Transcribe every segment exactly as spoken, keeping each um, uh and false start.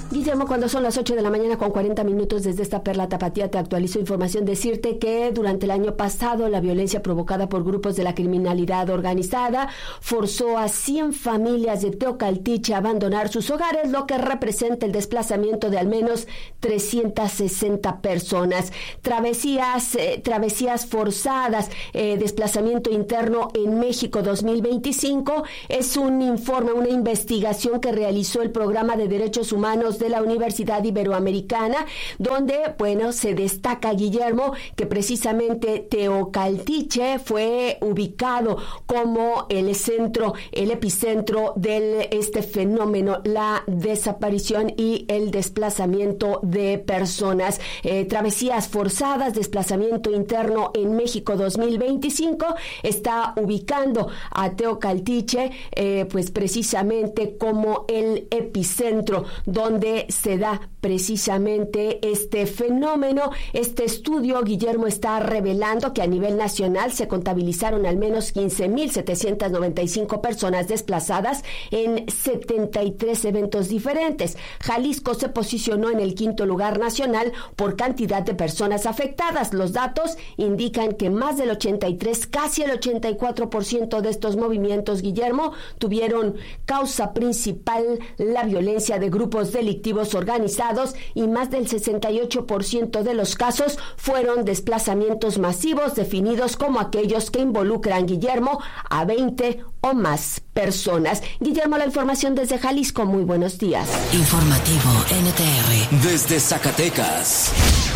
Guillermo, cuando son las ocho de la mañana con cuarenta minutos desde esta Perla Tapatía te actualizo información. Decirte que durante el año pasado la violencia provocada por grupos de la criminalidad organizada forzó a cien familias de Teocaltiche a abandonar sus hogares, lo que representa el desplazamiento de al menos trescientas sesenta personas. Travesías, eh, travesías forzadas, eh, desplazamiento interno en México dos mil veinticinco es un informe, una investigación que realizó el Programa de Derechos Humanos de la Universidad Iberoamericana, donde, bueno, se destaca, Guillermo, que precisamente Teocaltiche fue ubicado como el centro, el epicentro de este fenómeno, la desaparición y el desplazamiento de personas. Eh, travesías forzadas, desplazamiento interno en México dos mil veinticinco, está ubicando a Teocaltiche, eh, pues precisamente como el epicentro donde se da precisamente este fenómeno. Este estudio, Guillermo, está revelando que a nivel nacional se contabilizaron al menos quince mil setecientas noventa y cinco personas desplazadas en setenta y tres eventos diferentes. Jalisco se posicionó en el quinto lugar nacional por cantidad de personas afectadas. Los datos indican que más del ochenta y tres, casi el ochenta y cuatro por ciento de estos movimientos, Guillermo, tuvieron causa principal la violencia de grupos delictivos organizados, y más del sesenta y ocho por ciento de los casos fueron desplazamientos masivos definidos como aquellos que involucran, Guillermo, a veinte o más personas. Guillermo, la información desde Jalisco. Muy buenos días. Informativo N T R desde Zacatecas.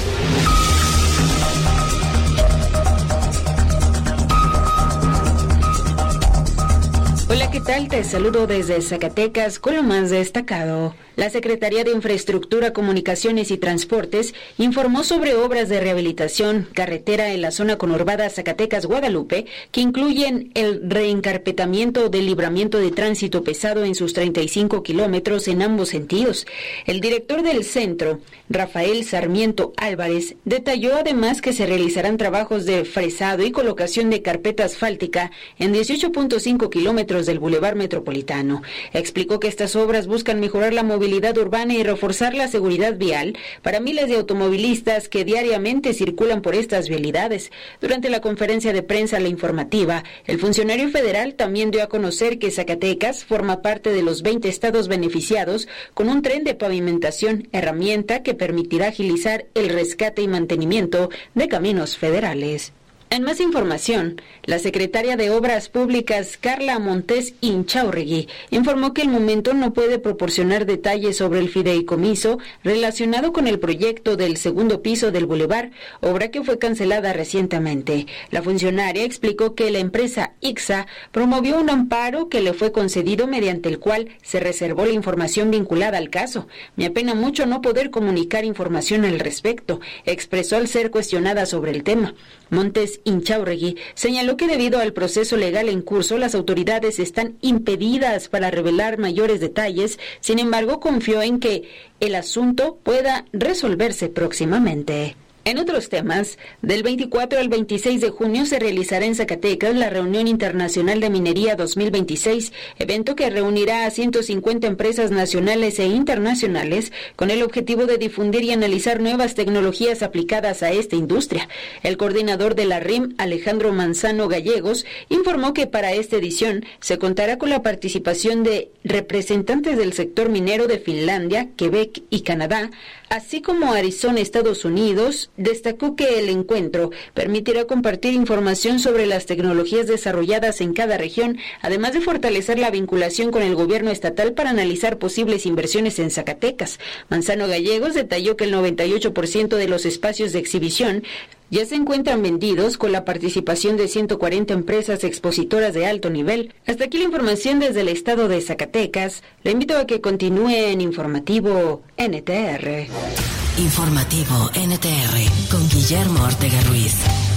Hola, ¿qué tal? Te saludo desde Zacatecas con lo más destacado. La Secretaría de Infraestructura, Comunicaciones y Transportes informó sobre obras de rehabilitación carretera en la zona conurbada Zacatecas-Guadalupe, que incluyen el reencarpetamiento del libramiento de tránsito pesado en sus treinta y cinco kilómetros en ambos sentidos. El director del centro, Rafael Sarmiento Álvarez, detalló además que se realizarán trabajos de fresado y colocación de carpeta asfáltica en dieciocho punto cinco kilómetros del Boulevard Metropolitano. Explicó que estas obras buscan mejorar la movilidad urbana y reforzar la seguridad vial para miles de automovilistas que diariamente circulan por estas vialidades. Durante la conferencia de prensa La Informativa, el funcionario federal también dio a conocer que Zacatecas forma parte de los veinte estados beneficiados con un tren de pavimentación, herramienta que permitirá agilizar el rescate y mantenimiento de caminos federales. En más información, la secretaria de Obras Públicas, Carla Montes Inchaurregui, informó que al momento no puede proporcionar detalles sobre el fideicomiso relacionado con el proyecto del segundo piso del bulevar, obra que fue cancelada recientemente. La funcionaria explicó que la empresa I C S A promovió un amparo que le fue concedido, mediante el cual se reservó la información vinculada al caso. Me apena mucho no poder comunicar información al respecto, expresó al ser cuestionada sobre el tema. Montes Inchaurregui señaló que debido al proceso legal en curso, las autoridades están impedidas para revelar mayores detalles. Sin embargo, confió en que el asunto pueda resolverse próximamente. En otros temas, del veinticuatro al veintiséis de junio se realizará en Zacatecas la Reunión Internacional de Minería dos mil veintiséis, evento que reunirá a ciento cincuenta empresas nacionales e internacionales con el objetivo de difundir y analizar nuevas tecnologías aplicadas a esta industria. El coordinador de la R I M, Alejandro Manzano Gallegos, informó que para esta edición se contará con la participación de representantes del sector minero de Finlandia, Quebec y Canadá, así como Arizona, Estados Unidos. Destacó que el encuentro permitirá compartir información sobre las tecnologías desarrolladas en cada región, además de fortalecer la vinculación con el gobierno estatal para analizar posibles inversiones en Zacatecas. Manzano Gallegos detalló que el noventa y ocho por ciento de los espacios de exhibición ya se encuentran vendidos, con la participación de ciento cuarenta empresas expositoras de alto nivel. Hasta aquí la información desde el estado de Zacatecas. Le invito a que continúe en Informativo N T R. Informativo N T R con Guillermo Ortega Ruiz.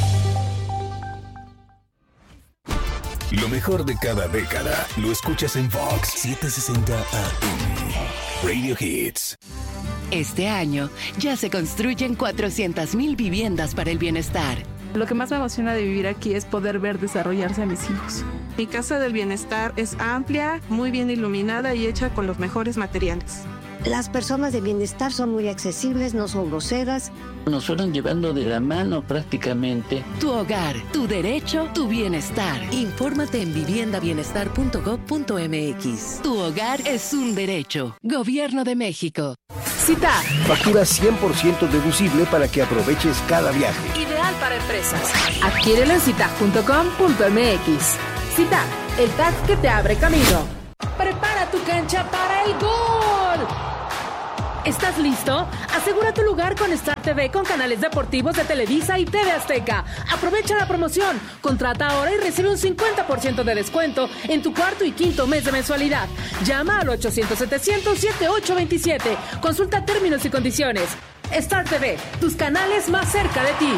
Lo mejor de cada década lo escuchas en Vox setecientos sesenta A M. Radio Hits. Este año ya se construyen cuatrocientas mil viviendas para el bienestar. Lo que más me emociona de vivir aquí es poder ver desarrollarse a mis hijos. Mi casa del bienestar es amplia, muy bien iluminada y hecha con los mejores materiales. Las personas de bienestar son muy accesibles, no son groseras. Nos fueron llevando de la mano prácticamente. Tu hogar, tu derecho, tu bienestar. Infórmate en vivienda bienestar punto gob punto eme equis. Tu hogar es un derecho. Gobierno de México. CITAC. Factura cien por ciento deducible para que aproveches cada viaje. Ideal para empresas. Adquiérelo en citac punto com punto eme equis. CITAC, el T A C que te abre camino. Prepara tu cancha para el gol. ¿Estás listo? Asegura tu lugar con Star T V con canales deportivos de Televisa y T V Azteca. Aprovecha la promoción. Contrata ahora y recibe un cincuenta por ciento de descuento en tu cuarto y quinto mes de mensualidad. Llama al ochocientos setecientos setenta y ocho veintisiete. Consulta términos y condiciones. Star T V, tus canales más cerca de ti.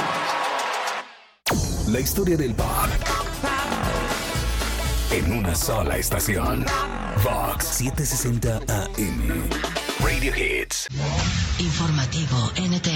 La historia del pop en una sola estación. Fox setecientos sesenta A M. Radio Hits. Informativo N T